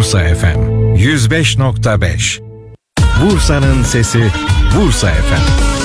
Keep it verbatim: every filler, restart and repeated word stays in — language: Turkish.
Bursa F M yüz beş nokta beş. Bursa'nın sesi Bursa F M.